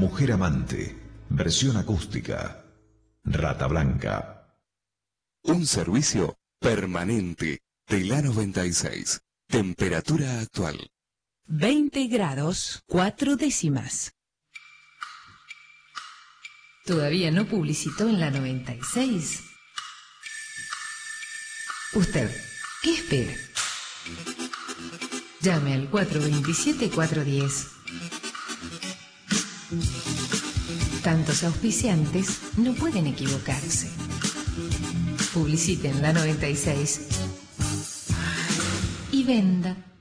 Mujer Amante, versión acústica. Rata Blanca. Un servicio permanente de la 96. Temperatura actual. 20 grados 4 décimas. ¿Todavía no publicitó en la 96? Usted, ¿qué espera? Llame al 427-410. Tantos auspiciantes no pueden equivocarse. Publicite en la 96 y venda.